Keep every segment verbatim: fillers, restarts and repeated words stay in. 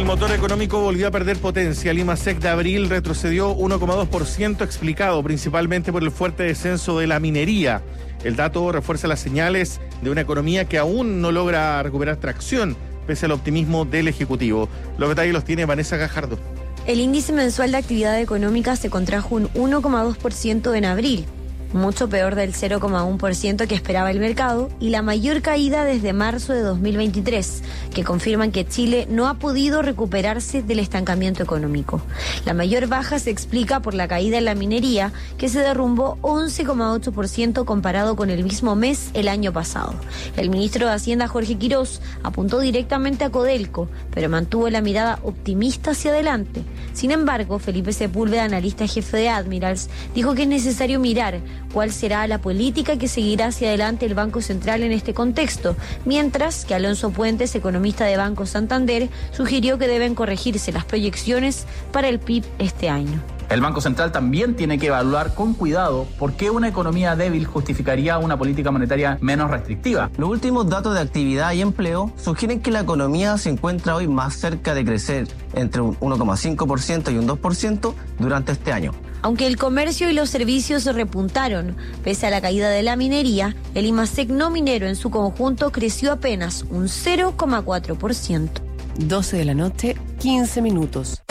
El motor económico volvió a perder potencia. El IMASEC de abril retrocedió uno coma dos por ciento, explicado principalmente por el fuerte descenso de la minería. El dato refuerza las señales de una economía que aún no logra recuperar tracción, pese al optimismo del Ejecutivo. Los detalles los tiene Vanessa Gajardo. El índice mensual de actividad económica se contrajo un uno coma dos por ciento en abril, mucho peor del cero coma uno por ciento que esperaba el mercado y la mayor caída desde marzo de dos mil veintitrés, que confirman que Chile no ha podido recuperarse del estancamiento económico. La mayor baja se explica por la caída en la minería, que se derrumbó once coma ocho por ciento comparado con el mismo mes el año pasado. El ministro de Hacienda, Jorge Quirós, apuntó directamente a Codelco, pero mantuvo la mirada optimista hacia adelante. Sin embargo, Felipe Sepúlveda, analista jefe de Admirals, dijo que es necesario mirar cuál será la política que seguirá hacia adelante el Banco Central en este contexto, mientras que Alonso Puentes, economista de Banco Santander, sugirió que deben corregirse las proyecciones para el P I B este año. El Banco Central también tiene que evaluar con cuidado por qué una economía débil justificaría una política monetaria menos restrictiva. Los últimos datos de actividad y empleo sugieren que la economía se encuentra hoy más cerca de crecer entre un uno coma cinco por ciento y un dos por ciento durante este año. Aunque el comercio y los servicios se repuntaron, pese a la caída de la minería, el IMASEC no minero en su conjunto creció apenas un cero coma cuatro por ciento. doce de la noche, quince minutos.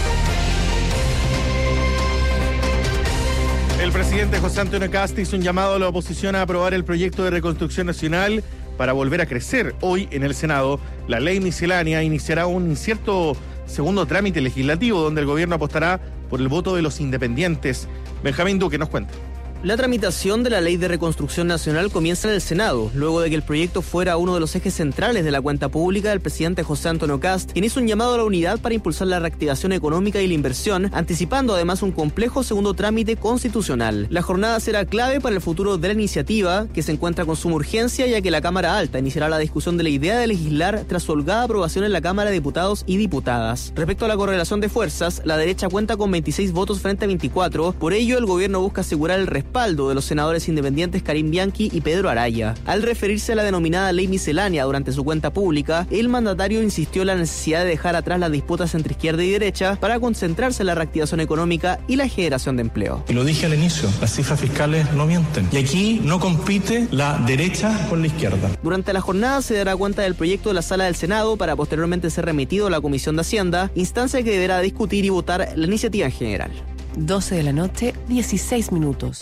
El presidente José Antonio Kast hizo un llamado a la oposición a aprobar el proyecto de reconstrucción nacional para volver a crecer. Hoy, en el Senado, la ley miscelánea iniciará un incierto segundo trámite legislativo, donde el gobierno apostará por el voto de los independientes. Benjamín Duque nos cuenta. La tramitación de la Ley de Reconstrucción Nacional comienza en el Senado, luego de que el proyecto fuera uno de los ejes centrales de la cuenta pública del presidente José Antonio Kast, quien hizo un llamado a la unidad para impulsar la reactivación económica y la inversión, anticipando además un complejo segundo trámite constitucional. La jornada será clave para el futuro de la iniciativa, que se encuentra con suma urgencia, ya que la Cámara Alta iniciará la discusión de la idea de legislar tras su holgada aprobación en la Cámara de Diputados y Diputadas. Respecto a la correlación de fuerzas, la derecha cuenta con veintiséis votos frente a veinticuatro, por ello el gobierno busca asegurar el respaldo de los senadores independientes Karim Bianchi y Pedro Araya. Al referirse a la denominada ley miscelánea durante su cuenta pública, el mandatario insistió en la necesidad de dejar atrás las disputas entre izquierda y derecha para concentrarse en la reactivación económica y la generación de empleo. Y lo dije al inicio, las cifras fiscales no mienten. Y aquí no compite la derecha con la izquierda. Durante la jornada se dará cuenta del proyecto de la Sala del Senado para posteriormente ser remitido a la Comisión de Hacienda, instancia que deberá discutir y votar la iniciativa en general. doce de la noche, dieciséis minutos.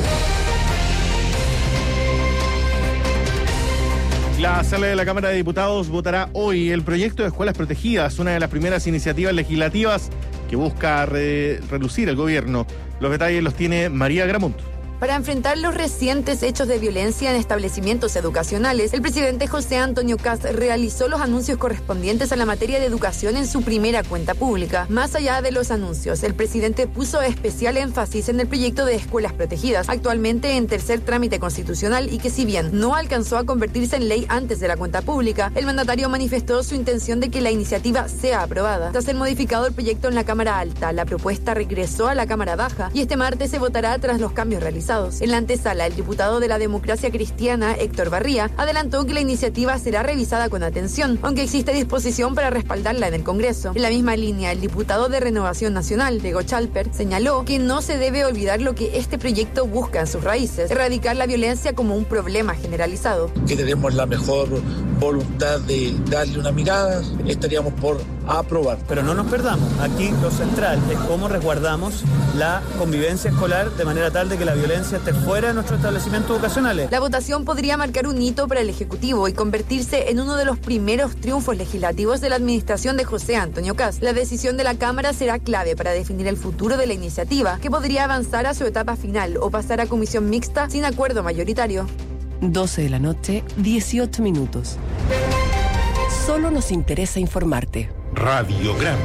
La Sala de la Cámara de Diputados votará hoy el proyecto de escuelas protegidas, una de las primeras iniciativas legislativas que busca re- reducir el gobierno. Los detalles los tiene María Gramunt. Para enfrentar los recientes hechos de violencia en establecimientos educacionales, el presidente José Antonio Kast realizó los anuncios correspondientes a la materia de educación en su primera cuenta pública. Más allá de los anuncios, el presidente puso especial énfasis en el proyecto de escuelas protegidas, actualmente en tercer trámite constitucional y que, si bien no alcanzó a convertirse en ley antes de la cuenta pública, el mandatario manifestó su intención de que la iniciativa sea aprobada. Tras ser modificado el proyecto en la Cámara Alta, la propuesta regresó a la Cámara Baja y este martes se votará tras los cambios realizados. En la antesala, el diputado de la Democracia Cristiana, Héctor Barría, adelantó que la iniciativa será revisada con atención, aunque existe disposición para respaldarla en el Congreso. En la misma línea, el diputado de Renovación Nacional, Diego Chalper, señaló que no se debe olvidar lo que este proyecto busca en sus raíces: erradicar la violencia como un problema generalizado. Que tenemos la mejor voluntad de darle una mirada, estaríamos por aprobar. Pero no nos perdamos, aquí lo central es cómo resguardamos la convivencia escolar de manera tal de que la violencia esté fuera de nuestros establecimientos educacionales. La votación podría marcar un hito para el Ejecutivo y convertirse en uno de los primeros triunfos legislativos de la administración de José Antonio Kast. La decisión de la Cámara será clave para definir el futuro de la iniciativa, que podría avanzar a su etapa final o pasar a comisión mixta sin acuerdo mayoritario. doce de la noche, dieciocho minutos. Solo nos interesa informarte. Radiograma.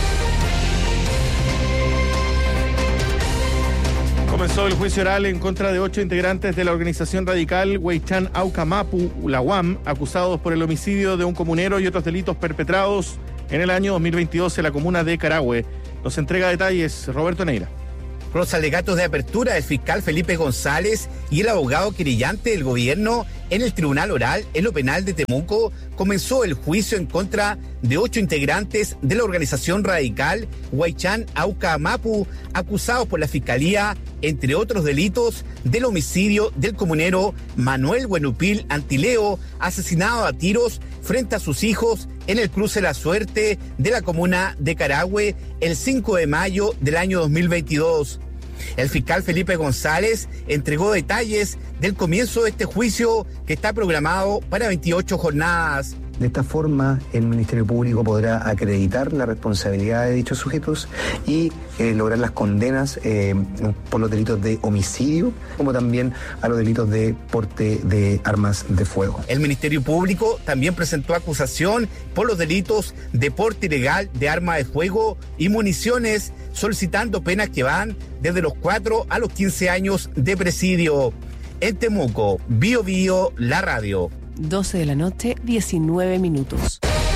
Comenzó el juicio oral en contra de ocho integrantes de la organización radical Huaychán Auca Mapu, la U A M, acusados por el homicidio de un comunero y otros delitos perpetrados en el año dos mil veintidós en la comuna de Carahue. Nos entrega detalles Roberto Neira. Los alegatos de apertura del fiscal Felipe González y el abogado querellante del gobierno En el Tribunal Oral, en lo penal de Temuco, comenzó el juicio en contra de ocho integrantes de la organización radical Huaychán Auca Mapu, acusados por la Fiscalía, entre otros delitos, del homicidio del comunero Manuel Buenupil Antileo, asesinado a tiros frente a sus hijos en el cruce La Suerte de la comuna de Carahue el cinco de mayo del año dos mil veintidós. El fiscal Felipe González entregó detalles del comienzo de este juicio que está programado para veintiocho jornadas. De esta forma, el Ministerio Público podrá acreditar la responsabilidad de dichos sujetos y eh, lograr las condenas eh, por los delitos de homicidio, como también a los delitos de porte de armas de fuego. El Ministerio Público también presentó acusación por los delitos de porte ilegal de armas de fuego y municiones, solicitando penas que van desde los cuatro a los quince años de presidio. En Temuco, Bio Bio, la radio. doce de la noche, diecinueve minutos.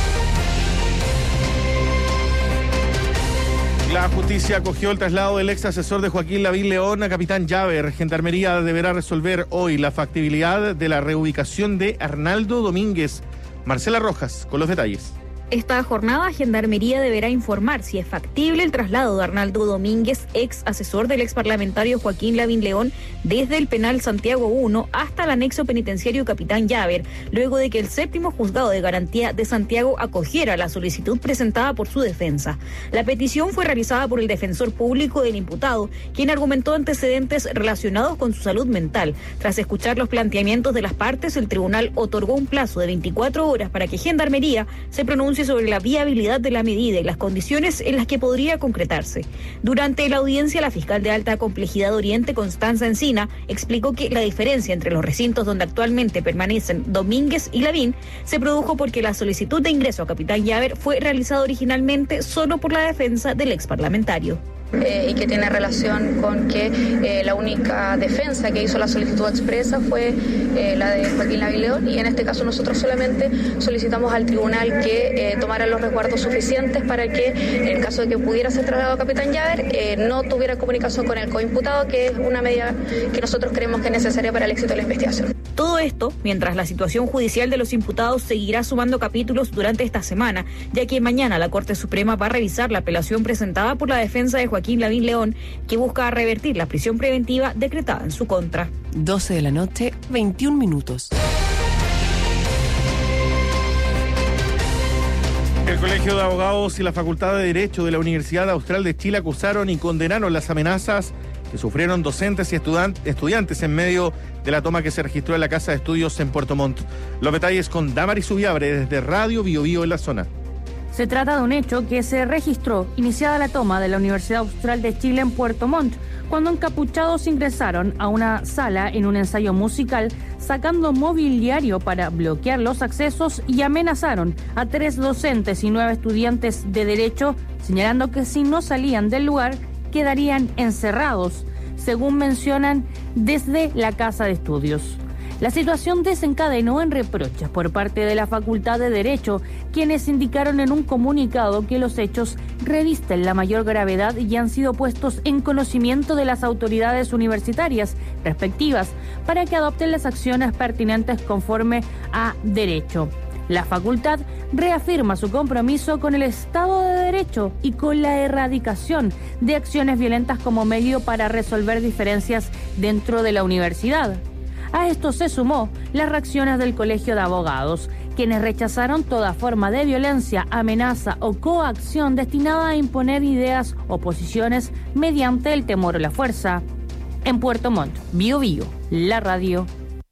La justicia acogió el traslado del ex asesor de Joaquín Lavín León a Capitán Llaver. Gendarmería deberá resolver hoy la factibilidad de la reubicación de Arnaldo Domínguez. Marcela Rojas, con los detalles. Esta jornada, Gendarmería deberá informar si es factible el traslado de Arnaldo Domínguez, ex asesor del ex parlamentario Joaquín Lavín León, desde el penal Santiago uno hasta el anexo penitenciario Capitán Llaver, luego de que el séptimo juzgado de garantía de Santiago acogiera la solicitud presentada por su defensa. La petición fue realizada por el defensor público del imputado, quien argumentó antecedentes relacionados con su salud mental. Tras escuchar los planteamientos de las partes, el tribunal otorgó un plazo de veinticuatro horas para que Gendarmería se pronuncie sobre la viabilidad de la medida y las condiciones en las que podría concretarse. Durante la audiencia, la fiscal de alta complejidad Oriente, Constanza Encina, explicó que la diferencia entre los recintos donde actualmente permanecen Domínguez y Lavín se produjo porque la solicitud de ingreso a Capitán Llaver fue realizada originalmente solo por la defensa del ex parlamentario. Eh, y que tiene relación con que eh, la única defensa que hizo la solicitud expresa fue eh, la de Joaquín Lavín León, y en este caso nosotros solamente solicitamos al tribunal que eh, tomara los resguardos suficientes para que, en caso de que pudiera ser trasladado a Capitán Llaver, eh, no tuviera comunicación con el coimputado, que es una medida que nosotros creemos que es necesaria para el éxito de la investigación. Todo esto mientras la situación judicial de los imputados seguirá sumando capítulos durante esta semana, ya que mañana la Corte Suprema va a revisar la apelación presentada por la defensa de Joaquín Lavín León, que busca revertir la prisión preventiva decretada en su contra. doce de la noche, veintiún minutos. El Colegio de Abogados y la Facultad de Derecho de la Universidad Austral de Chile acusaron y condenaron las amenazas que sufrieron docentes y estudiantes en medio de la toma que se registró en la Casa de Estudios en Puerto Montt. Los detalles con Damaris Ubiabre desde Radio Bio Bio en la zona. Se trata de un hecho que se registró iniciada la toma de la Universidad Austral de Chile en Puerto Montt, cuando encapuchados ingresaron a una sala en un ensayo musical, sacando mobiliario para bloquear los accesos, y amenazaron a tres docentes y nueve estudiantes de Derecho, señalando que si no salían del lugar quedarían encerrados, según mencionan desde la Casa de Estudios. La situación desencadenó en reproches por parte de la Facultad de Derecho, quienes indicaron en un comunicado que los hechos revisten la mayor gravedad y han sido puestos en conocimiento de las autoridades universitarias respectivas para que adopten las acciones pertinentes conforme a derecho. La facultad reafirma su compromiso con el Estado de Derecho y con la erradicación de acciones violentas como medio para resolver diferencias dentro de la universidad. A esto se sumó las reacciones del Colegio de Abogados, quienes rechazaron toda forma de violencia, amenaza o coacción destinada a imponer ideas o posiciones mediante el temor o la fuerza. En Puerto Montt, Bio Bio, la radio.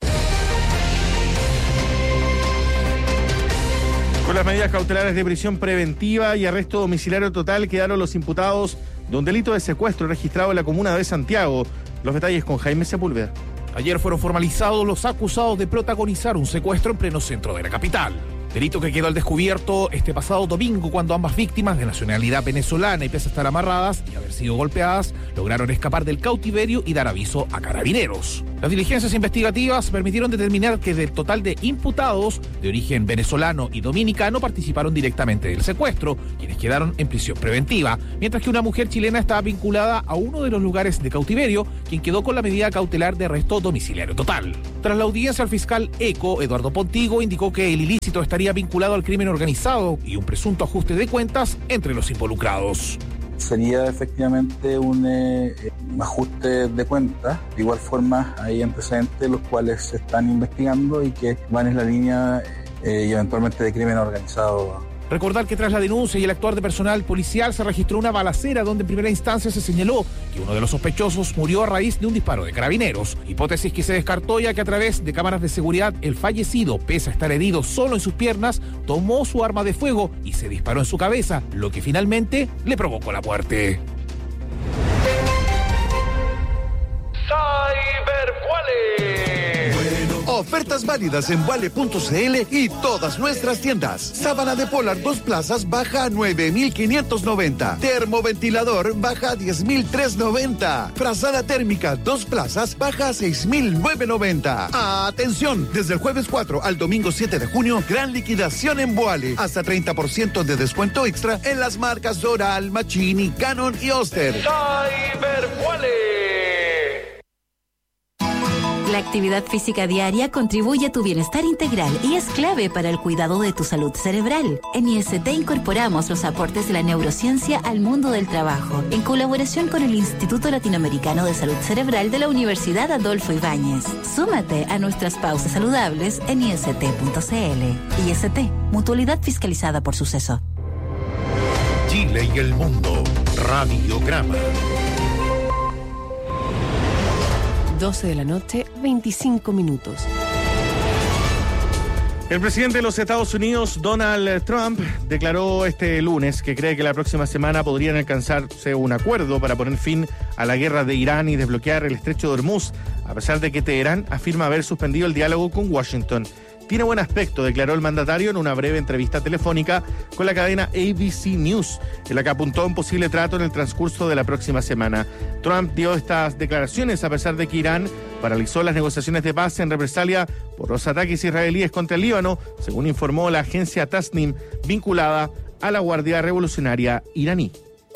Con las medidas cautelares de prisión preventiva y arresto domiciliario total quedaron los imputados de un delito de secuestro registrado en la comuna de Santiago. Los detalles con Jaime Sepúlveda. Ayer fueron formalizados los acusados de protagonizar un secuestro en pleno centro de la capital. Delito que quedó al descubierto este pasado domingo, cuando ambas víctimas, de nacionalidad venezolana y pese a estar amarradas y haber sido golpeadas, lograron escapar del cautiverio y dar aviso a carabineros. Las diligencias investigativas permitieron determinar que del total de imputados de origen venezolano y dominicano participaron directamente del secuestro, quienes quedaron en prisión preventiva, mientras que una mujer chilena estaba vinculada a uno de los lugares de cautiverio, quien quedó con la medida cautelar de arresto domiciliario total. Tras la audiencia, el fiscal ECO, Eduardo Pontigo, indicó que el ilícito estaría vinculado al crimen organizado y un presunto ajuste de cuentas entre los involucrados. Sería efectivamente un eh, ajuste de cuentas. De igual forma, hay antecedentes los cuales se están investigando y que van en la línea eh, y eventualmente de crimen organizado. Recordar que tras la denuncia y el actuar de personal policial se registró una balacera donde en primera instancia se señaló que uno de los sospechosos murió a raíz de un disparo de carabineros, hipótesis que se descartó ya que a través de cámaras de seguridad el fallecido, pese a estar herido solo en sus piernas, tomó su arma de fuego y se disparó en su cabeza, lo que finalmente le provocó la muerte. Ofertas válidas en Vale punto c l y todas nuestras tiendas. Sábana de Polar dos plazas baja a nueve mil quinientos noventa. Termoventilador baja a diez mil trescientos noventa. Frazada térmica dos plazas baja a seis mil novecientos noventa. Atención, desde el jueves cuatro al domingo siete de junio, gran liquidación en Boale. Hasta treinta por ciento de descuento extra en las marcas Doral, Machini, Canon y Oster. La actividad física diaria contribuye a tu bienestar integral y es clave para el cuidado de tu salud cerebral. En I S T incorporamos los aportes de la neurociencia al mundo del trabajo, en colaboración con el Instituto Latinoamericano de Salud Cerebral de la Universidad Adolfo Ibáñez. Súmate a nuestras pausas saludables en I S T punto c l. I S T, mutualidad fiscalizada por Suceso. Chile y el mundo. Radiograma. doce de la noche, veinticinco minutos. El presidente de los Estados Unidos, Donald Trump, declaró este lunes que cree que la próxima semana podrían alcanzarse un acuerdo para poner fin a la guerra de Irán y desbloquear el estrecho de Hormuz, a pesar de que Teherán afirma haber suspendido el diálogo con Washington. Tiene buen aspecto, declaró el mandatario en una breve entrevista telefónica con la cadena A B C News, en la que apuntó a un posible trato en el transcurso de la próxima semana. Trump dio estas declaraciones a pesar de que Irán paralizó las negociaciones de paz en represalia por los ataques israelíes contra el Líbano, según informó la agencia Tasnim, vinculada a la Guardia Revolucionaria iraní.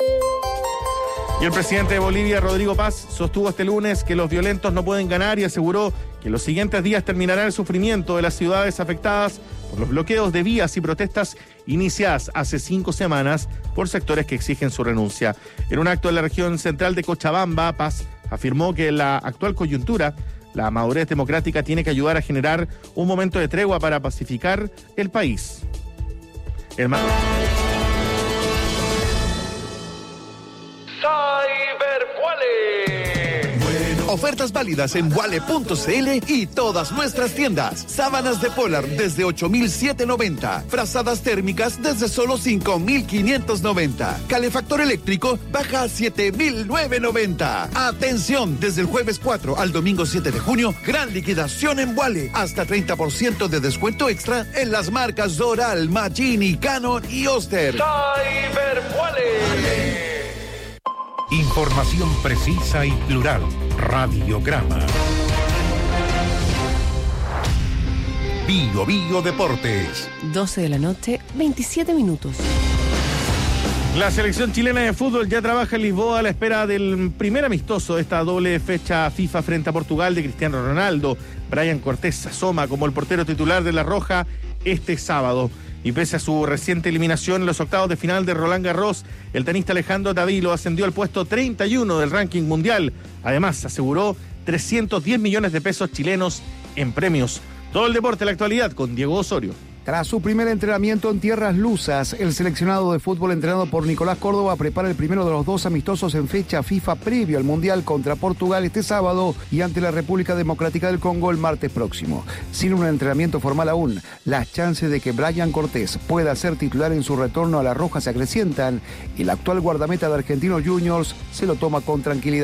Y el presidente de Bolivia, Rodrigo Paz, sostuvo este lunes que los violentos no pueden ganar y aseguró que en los siguientes días terminará el sufrimiento de las ciudades afectadas por los bloqueos de vías y protestas iniciadas hace cinco semanas por sectores que exigen su renuncia. En un acto en la región central de Cochabamba, Paz afirmó que en la actual coyuntura, la madurez democrática tiene que ayudar a generar un momento de tregua para pacificar el país. El ma- Ofertas válidas en Wale punto c l y todas nuestras tiendas. Sábanas de Polar desde ocho mil setecientos noventa. Frazadas térmicas desde solo cinco mil quinientos noventa. Calefactor eléctrico baja a siete mil novecientos noventa. Atención, desde el jueves cuatro al domingo siete de junio, gran liquidación en Wale. Hasta treinta por ciento de descuento extra en las marcas Doral, Machini, Canon y Oster. Información precisa y plural. Radiograma. Bio Bio Deportes. doce de la noche, veintisiete minutos. La selección chilena de fútbol ya trabaja en Lisboa a la espera del primer amistoso de esta doble fecha FIFA frente a Portugal de Cristiano Ronaldo. Brian Cortés asoma como el portero titular de La Roja este sábado. Y pese a su reciente eliminación en los octavos de final de Roland Garros, el tenista Alejandro Davilo ascendió al puesto treinta y uno del ranking mundial. Además, aseguró trescientos diez millones de pesos chilenos en premios. Todo el deporte, la actualidad, con Diego Osorio. Tras su primer entrenamiento en tierras lusas, el seleccionado de fútbol entrenado por Nicolás Córdoba prepara el primero de los dos amistosos en fecha FIFA previo al Mundial contra Portugal este sábado y ante la República Democrática del Congo el martes próximo. Sin un entrenamiento formal aún, las chances de que Brian Cortés pueda ser titular en su retorno a La Roja se acrecientan y el actual guardameta de Argentinos Juniors se lo toma con tranquilidad.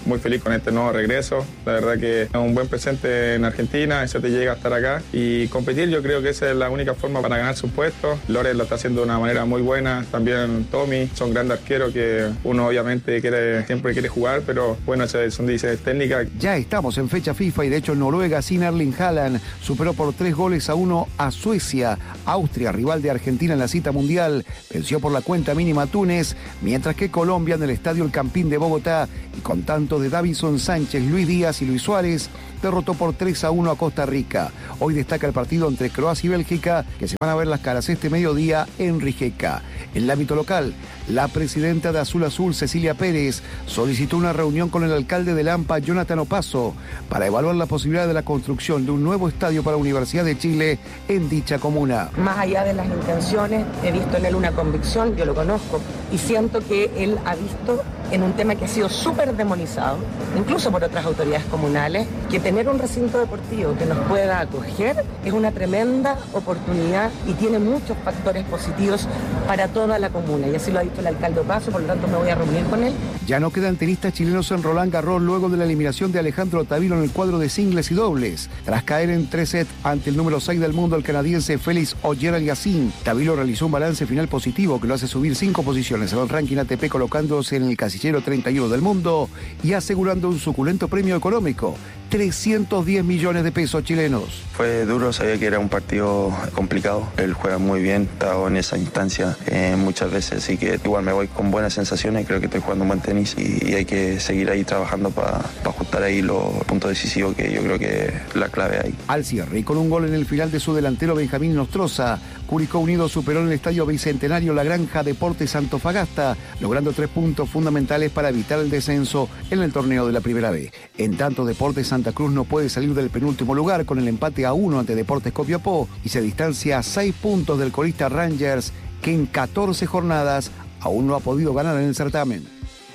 muy feliz con este nuevo regreso. La verdad que es un buen presente en Argentina, eso te llega a estar acá. Y competir, yo creo que esa es la única forma para ganarse un puesto. Lores lo está haciendo de una manera muy buena, también Tommy, son grandes arqueros que uno obviamente quiere, siempre quiere jugar, pero bueno, son decisiones técnicas. Ya estamos en fecha FIFA y de hecho Noruega sin Erling Haaland superó por tres goles a uno a Suecia. Austria, rival de Argentina en la cita mundial, venció por la cuenta mínima a Túnez, mientras que Colombia en el Estadio El Campín de Bogotá y con tanto de Davinson Sánchez, Luis Díaz y Luis Suárez, derrotó por tres a uno a Costa Rica. Hoy destaca el partido entre Croacia y Bélgica, que se van a ver las caras este mediodía en Rijeka. En el ámbito local, la presidenta de Azul Azul, Cecilia Pérez, solicitó una reunión con el alcalde de Lampa, Jonathan Opaso, para evaluar la posibilidad de la construcción de un nuevo estadio para la Universidad de Chile en dicha comuna. Más allá de las intenciones, he visto en él una convicción, yo lo conozco, y siento que él ha visto en un tema que ha sido súper demonizado, incluso por otras autoridades comunales, que tener un recinto deportivo que nos pueda acoger es una tremenda oportunidad y tiene muchos factores positivos para toda la comuna, y así lo ha dicho el alcalde Opaso, por lo tanto me voy a reunir con él. Ya no quedan tenistas chilenos en Roland Garros luego de la eliminación de Alejandro Tavilo en el cuadro de singles y dobles. Tras caer en tres sets ante el número seis del mundo, el canadiense Félix Auger-Aliassime, Tavilo realizó un balance final positivo que lo hace subir cinco posiciones en el ranking A T P, colocándose en el casillero treinta y uno del mundo y asegurando un suculento premio económico, trescientos diez millones de pesos chilenos. Fue duro, sabía que era un partido complicado. Él juega muy bien, estaba en esa instancia eh, muchas veces, así que igual me voy con buenas sensaciones. Creo que estoy jugando un buen tenis y, y hay que seguir ahí trabajando para pa ajustar ahí los puntos decisivos, que yo creo que es la clave ahí. Al cierre y con un gol en el final de su delantero Benjamín Nostroza, Curicó Unido superó en el Estadio Bicentenario la Granja Deportes Antofagasta, logrando tres puntos fundamentales para evitar el descenso en el torneo de la Primera B. En tanto, Deportes Santa Cruz no puede salir del penúltimo lugar con el empate a uno ante Deportes Copiapó y se distancia a seis puntos del colista Rangers, que en catorce jornadas aún no ha podido ganar en el certamen.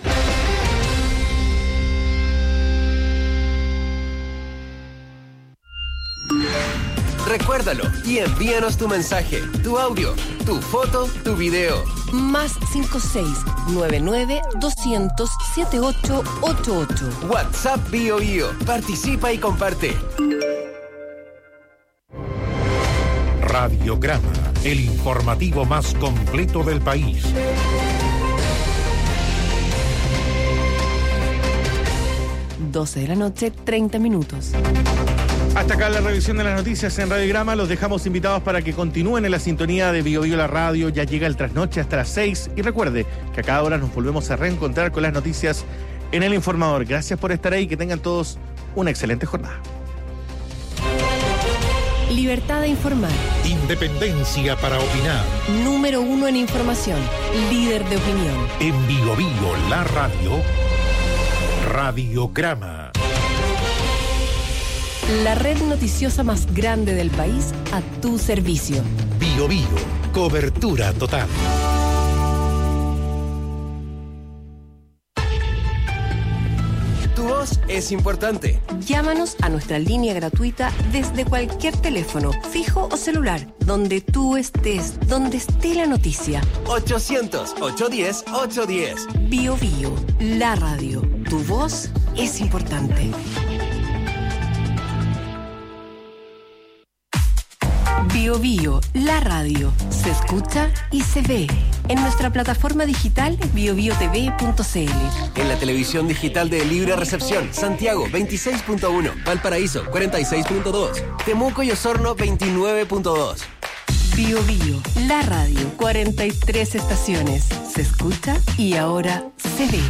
Recuérdalo y envíanos tu mensaje, tu audio, tu foto, tu video. Más cinco seis nueve nueve doscientos setenta y ocho ochenta y ocho. WhatsApp Bio Bio. Participa y comparte. Radiograma, el informativo más completo del país. doce de la noche, treinta minutos. Hasta acá la revisión de las noticias en Radiograma. Los dejamos invitados para que continúen en la sintonía de Bio Bio la radio. Ya llega el trasnoche hasta las seis. Y recuerde que a cada hora nos volvemos a reencontrar con las noticias en El Informador. Gracias por estar ahí y que tengan todos una excelente jornada. Libertad de informar. Independencia para opinar. Número uno en información. Líder de opinión. En Bio Bio la radio. Radiograma. La red noticiosa más grande del país a tu servicio. Bio Bio, cobertura total. Tu voz es importante. Llámanos a nuestra línea gratuita desde cualquier teléfono, fijo o celular, donde tú estés, donde esté la noticia. ochocientos, ochocientos diez, ochocientos diez. Bio Bio, la radio. Tu voz es importante. Bio Bio, la radio. Se escucha y se ve. En nuestra plataforma digital bio bio t v punto c l. En la televisión digital de Libre Recepción, Santiago veintiséis punto uno, Valparaíso cuarenta y seis punto dos, Temuco y Osorno veintinueve punto dos. Bio Bio, la radio. cuarenta y tres estaciones. Se escucha y ahora se ve.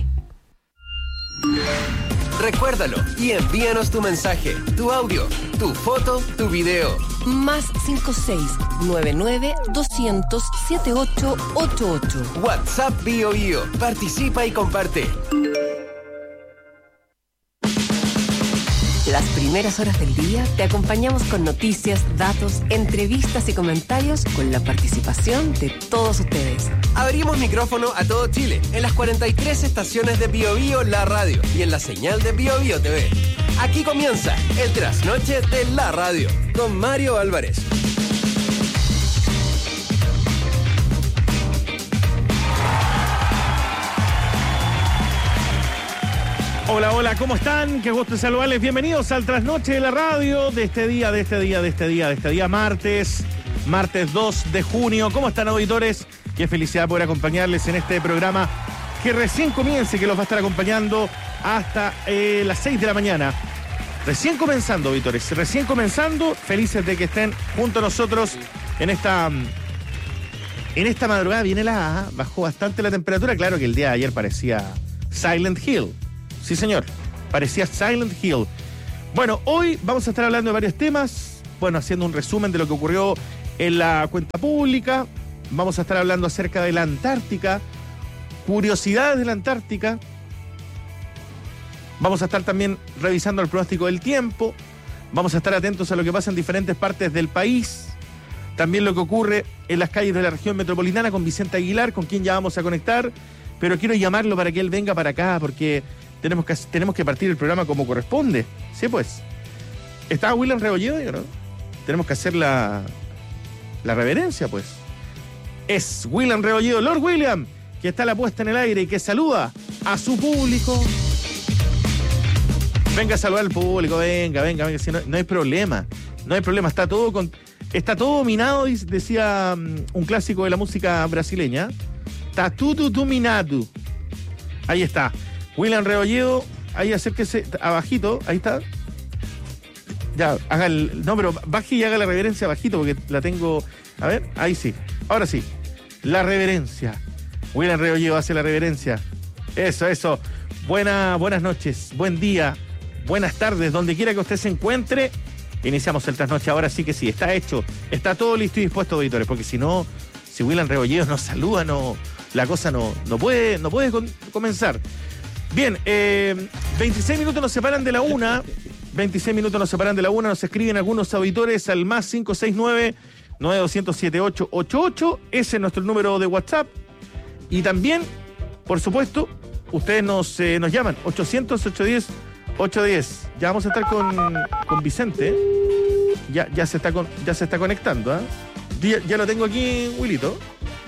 Recuérdalo y envíanos tu mensaje, tu audio, tu foto, tu video. Más cinco seis nueve nueve doscientos setenta y ocho ochenta y ocho. WhatsApp Bio Bio. Participa y comparte. Las primeras horas del día te acompañamos con noticias, datos, entrevistas y comentarios con la participación de todos ustedes. Abrimos micrófono a todo Chile en las cuarenta y tres estaciones de Bio Bio la radio y en la señal de Bio Bio T V. Aquí comienza el trasnoche de la radio con Mario Álvarez. Hola, hola, ¿cómo están? Qué gusto saludarles. Bienvenidos al Trasnoche de la Radio de este día, de este día, de este día, de este día, martes, martes dos de junio. ¿Cómo están, auditores? Qué felicidad poder acompañarles en este programa que recién comience, que los va a estar acompañando hasta eh, las seis de la mañana. Recién comenzando, auditores, recién comenzando. Felices de que estén junto a nosotros en esta... En esta madrugada viene la... Bajó bastante la temperatura. Claro que el día de ayer parecía Silent Hill. Sí, señor. Parecía Silent Hill. Bueno, hoy vamos a estar hablando de varios temas. Bueno, haciendo un resumen de lo que ocurrió en la cuenta pública. Vamos a estar hablando acerca de la Antártica. Curiosidades de la Antártica. Vamos a estar también revisando el pronóstico del tiempo. Vamos a estar atentos a lo que pasa en diferentes partes del país. También lo que ocurre en las calles de la región metropolitana con Vicente Aguilar, con quien ya vamos a conectar. Pero quiero llamarlo para que él venga para acá, porque... Tenemos que, tenemos que partir el programa como corresponde. Sí, pues. ¿Estaba William Rebolledo, no? Tenemos que hacer la, la reverencia, pues. Es William Rebolledo, Lord William, que está a la puesta en el aire y que saluda a su público. Venga a saludar al público, venga, venga, venga. Si no, no hay problema, no hay problema. Está todo, con, está todo dominado, decía um, un clásico de la música brasileña. Está tudo dominado. Ahí está. William Rebolledo, ahí acérquese abajito, ahí está. Ya, haga el... No, pero baje y haga la reverencia bajito porque la tengo... A ver, ahí sí, ahora sí. La reverencia. William Rebolledo hace la reverencia. Eso, eso. Buena, buenas noches, buen día, buenas tardes, donde quiera que usted se encuentre. Iniciamos el trasnoche, ahora sí que sí, está hecho. Está todo listo y dispuesto, auditores, porque si no, si William Rebolledo nos saluda, no, la cosa no, no puede, no puede con, comenzar. Bien, eh, veintiséis minutos nos separan de la una. veintiséis minutos nos separan de la una. Nos escriben algunos auditores al más cinco seis nueve, nueve dos cero siete ocho ocho ocho. Ese es nuestro número de WhatsApp. Y también, por supuesto, ustedes nos, eh, nos llaman ochocientos, ochocientos diez, ochocientos diez. Ya vamos a estar con, con Vicente. Ya, ya, se está con, ya se está conectando. ¿eh? Ya, ya lo tengo aquí, Willito.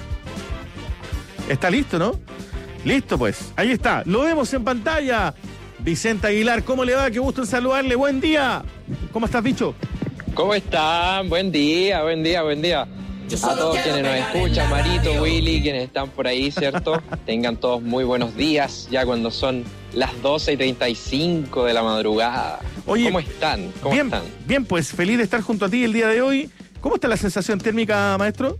Está listo, ¿no? Listo, pues. Ahí está. Lo vemos en pantalla. Vicente Aguilar, ¿cómo le va? Qué gusto en saludarle. Buen día. ¿Cómo estás, bicho? ¿Cómo están? Buen día, buen día, buen día. A todos quienes nos escuchan, Marito, Willy, quienes están por ahí, ¿cierto? Tengan todos muy buenos días, ya cuando son las doce y treinta y cinco de la madrugada. Oye, ¿cómo están? ¿Cómo bien, están? Bien, pues feliz de estar junto a ti el día de hoy. ¿Cómo está la sensación térmica, maestro?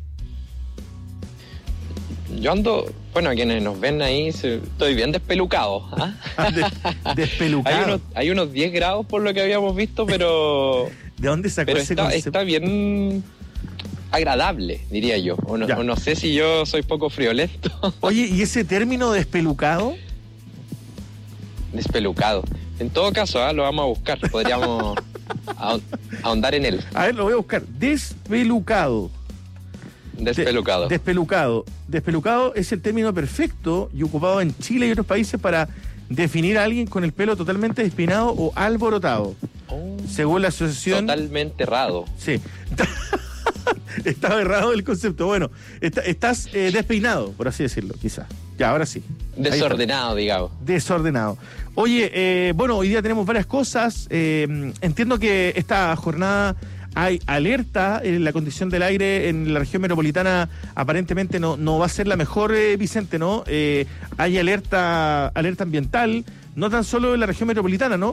Yo ando, bueno, a quienes nos ven ahí, estoy bien despelucado. ¿ah? De, despelucado. Hay unos, hay unos diez grados por lo que habíamos visto, pero... ¿De dónde sacó pero ese está, concepto? está bien agradable, diría yo. O no, o no sé si yo soy poco friolento. Oye, ¿y ese término despelucado? Despelucado. En todo caso, ¿eh? Lo vamos a buscar. Podríamos ahondar en él. A ver, lo voy a buscar. Despelucado. Despelucado. De, despelucado. Despelucado es el término perfecto y ocupado en Chile y otros países para definir a alguien con el pelo totalmente despeinado o alborotado. Oh, según la asociación... Totalmente errado. Sí. Estaba errado el concepto. Bueno, está, estás eh, despeinado, por así decirlo, quizás. Ya, ahora sí. Desordenado, digamos. Desordenado. Oye, eh, bueno, hoy día tenemos varias cosas. Eh, entiendo que esta jornada... Hay alerta en la condición del aire en la región metropolitana, aparentemente no, no va a ser la mejor, eh, Vicente, ¿no? Eh, hay alerta, alerta ambiental, no tan solo en la región metropolitana, ¿no?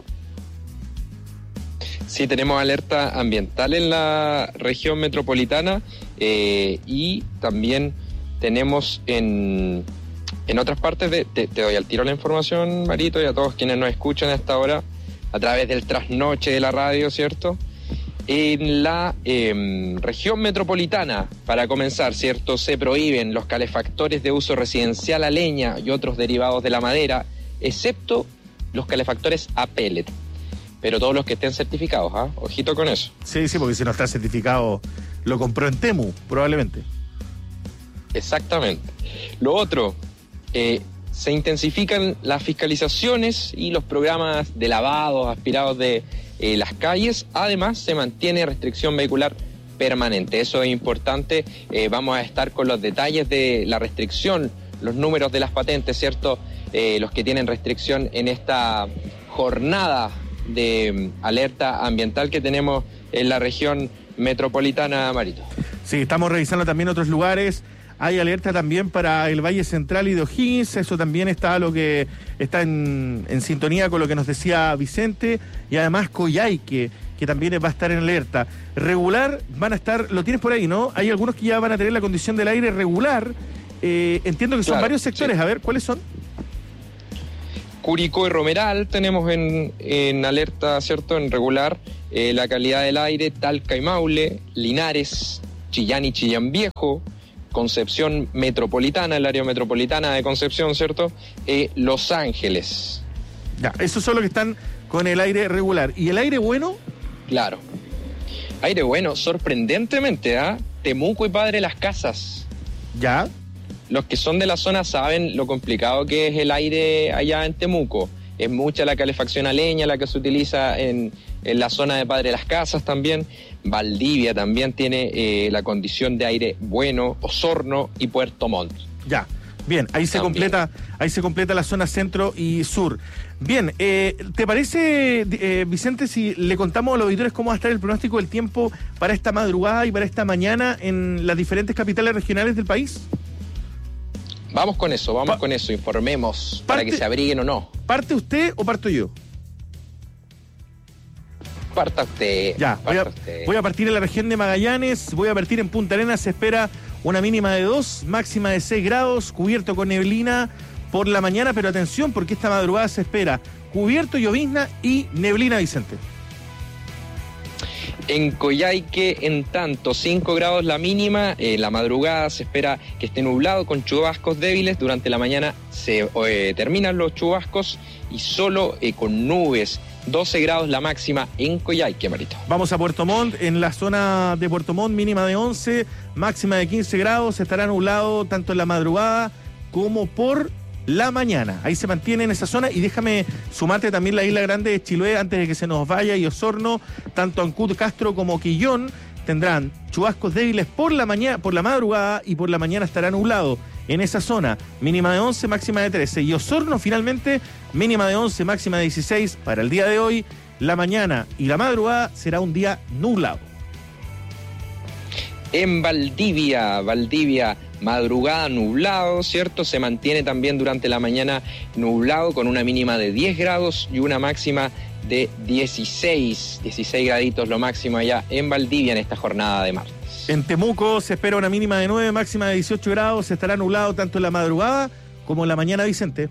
Sí, tenemos alerta ambiental en la región metropolitana eh, y también tenemos en, en otras partes, de, te, te doy al tiro la información, Marito, y a todos quienes nos escuchan a esta hora, a través del trasnoche de la radio, ¿cierto?, en la eh, región metropolitana, para comenzar, ¿cierto?, se prohíben los calefactores de uso residencial a leña y otros derivados de la madera, excepto los calefactores a pellet. Pero todos los que estén certificados, ¿ah? ¿eh? Ojito con eso. Sí, sí, porque si no está certificado, lo compró en Temu, probablemente. Exactamente. Lo otro, eh, se intensifican las fiscalizaciones y los programas de lavados, aspirados de Eh, las calles. Además, se mantiene restricción vehicular permanente. Eso es importante. Eh, vamos a estar con los detalles de la restricción, los números de las patentes, ¿cierto?, eh, los que tienen restricción en esta jornada de alerta ambiental que tenemos en la región metropolitana, Marito. Sí, estamos revisando también otros lugares. Hay alerta también para el Valle Central y de O'Higgins. Eso también está lo que está en, en sintonía con lo que nos decía Vicente. Y además Coyhaique, que también va a estar en alerta. Regular van a estar, lo tienes por ahí, ¿no? Hay algunos que ya van a tener la condición del aire regular. Eh, entiendo que son claro, varios sectores. sí. A ver, ¿cuáles son? Curicó y Romeral tenemos en, en alerta, ¿cierto? En regular. Eh, la calidad del aire, Talca y Maule, Linares, Chillán y Chillán Viejo, Concepción Metropolitana, el área metropolitana de Concepción, ¿cierto? Eh, Los Ángeles. Ya, esos son los que están con el aire regular. ¿Y el aire bueno? Claro. Aire bueno, sorprendentemente, ¿ah? ¿eh? Temuco y Padre Las Casas. ¿Ya? Los que son de la zona saben lo complicado que es el aire allá en Temuco. Es mucha la calefacción a leña la que se utiliza en, en la zona de Padre Las Casas también. Valdivia también tiene eh, la condición de aire bueno, Osorno y Puerto Montt. Ya, bien, ahí se También. completa, ahí se completa la zona centro y sur. Bien, eh, ¿te parece, eh, Vicente, si le contamos a los auditores cómo va a estar el pronóstico del tiempo para esta madrugada y para esta mañana en las diferentes capitales regionales del país? Vamos con eso, vamos Pa- con eso, informemos parte- para que se abriguen o no. ¿Parte usted o parto yo? Parta usted. Ya, voy a, parta usted. voy a partir en la región de Magallanes, voy a partir en Punta Arenas, se espera una mínima de dos, máxima de seis grados, cubierto con neblina por la mañana, pero atención porque esta madrugada se espera cubierto, llovizna y neblina, Vicente. En Coyhaique, en tanto, cinco grados la mínima, eh, la madrugada se espera que esté nublado con chubascos débiles, durante la mañana se eh, terminan los chubascos y solo eh, con nubes, doce grados la máxima en Coyhaique, Marito. Vamos a Puerto Montt, en la zona de Puerto Montt mínima de once, máxima de quince grados, estará nublado tanto en la madrugada como por la mañana. Ahí se mantiene en esa zona y déjame sumarte también la Isla Grande de Chiloé antes de que se nos vaya y Osorno, tanto Ancud, Castro como Quillón tendrán chubascos débiles por la mañana, por la madrugada y por la mañana estará nublado en esa zona, mínima de once, máxima de trece y Osorno finalmente mínima de once, máxima de dieciséis para el día de hoy. La mañana y la madrugada será un día nublado. En Valdivia, Valdivia, madrugada nublado, ¿cierto? Se mantiene también durante la mañana nublado con una mínima de diez grados y una máxima de dieciséis, dieciséis graditos lo máximo allá en Valdivia en esta jornada de martes. En Temuco se espera una mínima de nueve, máxima de dieciocho grados, estará nublado tanto en la madrugada como en la mañana, Vicente.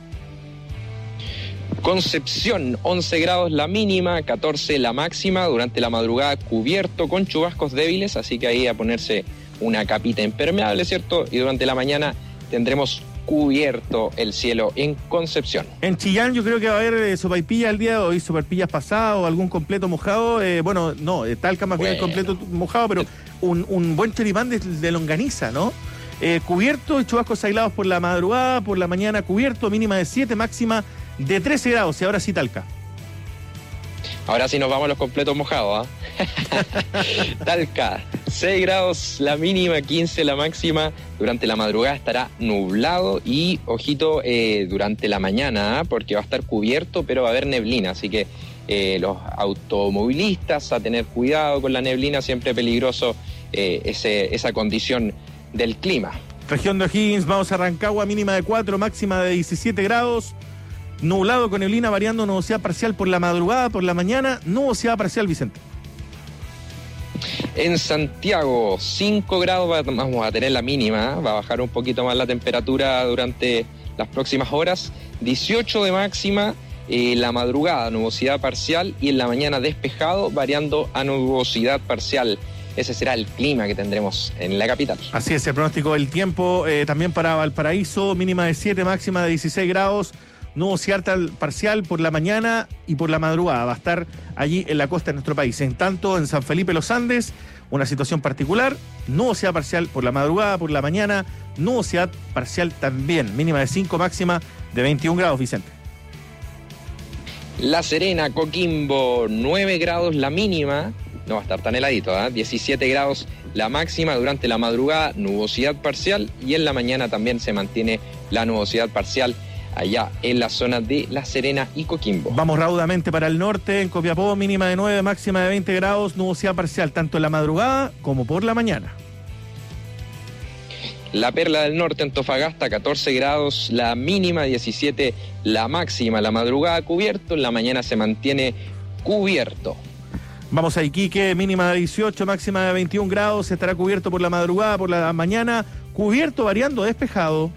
Concepción, once grados la mínima, catorce la máxima, durante la madrugada cubierto con chubascos débiles, así que ahí a ponerse una capita impermeable, ¿cierto? Y durante la mañana tendremos cubierto el cielo en Concepción. En Chillán yo creo que va a haber eh, sopaipillas el día de hoy, sopaipillas pasadas o algún completo mojado, eh, bueno, no, eh, Talca más bien el Bueno. completo mojado, pero un, un buen choripán de, de longaniza, ¿no? Eh, cubierto y chubascos aislados por la madrugada, por la mañana cubierto, mínima de siete, máxima de trece grados, y ahora sí Talca. Ahora sí nos vamos a los completos mojados, ¿ah? Talca, seis grados la mínima, quince la máxima. Durante la madrugada estará nublado y, ojito, eh, durante la mañana, ¿ah? Porque va a estar cubierto, pero va a haber neblina. Así que eh, los automovilistas a tener cuidado con la neblina, siempre peligroso eh, ese, esa condición del clima. Región de O'Higgins, vamos a Rancagua, mínima de cuatro, máxima de diecisiete grados. Nublado con neblina, variando nubosidad parcial por la madrugada, por la mañana, nubosidad parcial, Vicente. En Santiago, cinco grados va- vamos a tener la mínima, ¿eh? Va a bajar un poquito más la temperatura durante las próximas horas. dieciocho de máxima, eh, la madrugada nubosidad parcial y en la mañana despejado, variando a nubosidad parcial. Ese será el clima que tendremos en la capital. Así es, el pronóstico del tiempo eh, también para Valparaíso, mínima de siete, máxima de dieciséis grados. Nubosidad parcial por la mañana y por la madrugada. Va a estar allí en la costa de nuestro país. En tanto, en San Felipe Los Andes, una situación particular. Nubosidad parcial por la madrugada, por la mañana. Nubosidad parcial también. Mínima de cinco, máxima de veintiún grados, Vicente. La Serena, Coquimbo, nueve grados la mínima. No va a estar tan heladito, ¿eh? diecisiete grados la máxima. Durante la madrugada, nubosidad parcial. Y en la mañana también se mantiene la nubosidad parcial allá en la zona de La Serena y Coquimbo. Vamos raudamente para el norte, en Copiapó, mínima de nueve, máxima de veinte grados, nubosidad parcial, tanto en la madrugada como por la mañana. La Perla del Norte, Antofagasta, catorce grados, la mínima diecisiete, la máxima, la madrugada cubierto, en la mañana se mantiene cubierto. Vamos a Iquique, mínima de dieciocho, máxima de veintiún grados, estará cubierto por la madrugada, por la mañana, cubierto variando despejado.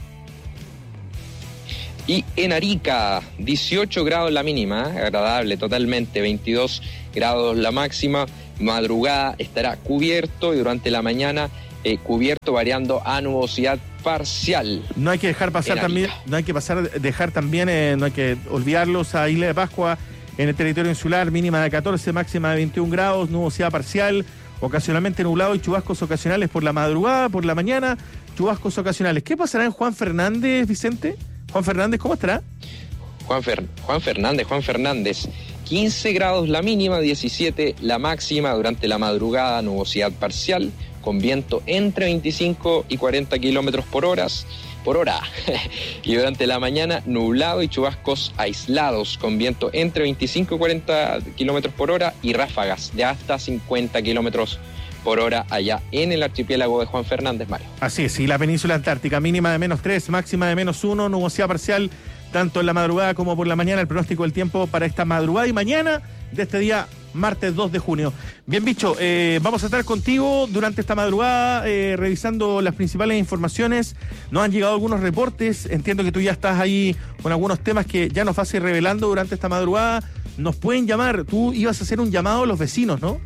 Y en Arica, dieciocho grados la mínima, agradable totalmente, veintidós grados la máxima, madrugada estará cubierto y durante la mañana eh, cubierto variando a nubosidad parcial. No hay que dejar pasar también, no hay que pasar, dejar también, eh, no hay que olvidarlos a Isla de Pascua en el territorio insular, mínima de catorce, máxima de veintiún grados, nubosidad parcial, ocasionalmente nublado y chubascos ocasionales por la madrugada, por la mañana, chubascos ocasionales. ¿Qué pasará en Juan Fernández, Vicente? Juan Fernández, ¿cómo estará? Juan, Fer, Juan Fernández, Juan Fernández, quince grados la mínima, diecisiete la máxima, durante la madrugada nubosidad parcial, con viento entre veinticinco y cuarenta kilómetros por hora, por hora. Y durante la mañana nublado y chubascos aislados, con viento entre veinticinco y cuarenta kilómetros por hora y ráfagas de hasta cincuenta kilómetros por hora allá en el archipiélago de Juan Fernández, Mario. Así es, y la península antártica, mínima de menos tres, máxima de menos uno, nubosidad parcial, tanto en la madrugada como por la mañana. El pronóstico del tiempo para esta madrugada y mañana de este día, martes dos de junio. Bien, Bicho, eh, vamos a estar contigo durante esta madrugada, eh, revisando las principales informaciones. Nos han llegado algunos reportes, entiendo que tú ya estás ahí con algunos temas que ya nos vas a ir revelando durante esta madrugada. Nos pueden llamar, tú ibas a hacer un llamado a los vecinos, ¿no?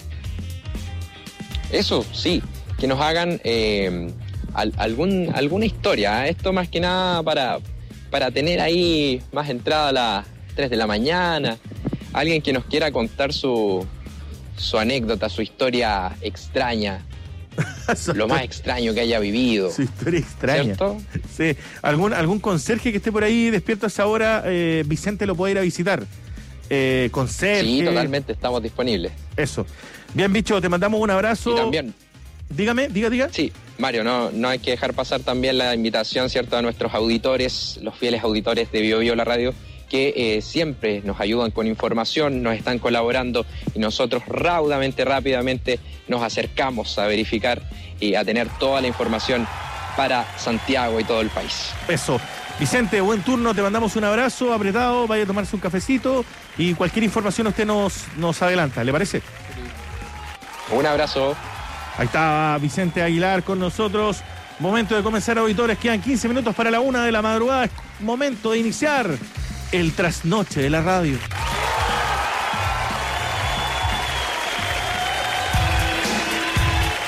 Eso, sí, que nos hagan eh, al, algún, alguna historia. Esto más que nada para, para tener ahí más entrada a las tres de la mañana. Alguien que nos quiera contar su, su anécdota, su historia extraña. Lo más extraño que haya vivido. Su historia extraña. ¿Cierto? Sí. ¿Algún, algún conserje que esté por ahí despierto a esa hora, eh, Vicente lo puede ir a visitar? Eh, conserje. Sí, totalmente, estamos disponibles. Eso. Bien, Bicho, te mandamos un abrazo. Y también. Dígame, diga, diga. Sí, Mario, no, no hay que dejar pasar también la invitación, ¿cierto?, a nuestros auditores, los fieles auditores de Bio Bio La Radio, que eh, siempre nos ayudan con información, nos están colaborando y nosotros raudamente, rápidamente nos acercamos a verificar y a tener toda la información para Santiago y todo el país. Eso. Vicente, buen turno, te mandamos un abrazo apretado, vaya a tomarse un cafecito y cualquier información usted nos, nos adelanta, ¿le parece? Un abrazo. Ahí está Vicente Aguilar con nosotros. Momento de comenzar, auditores, quedan quince minutos para la una de la madrugada. Es momento de iniciar el trasnoche de la radio.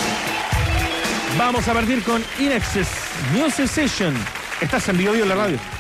Vamos a partir con Inexes Music Session. Estás en Bio Bio La Radio.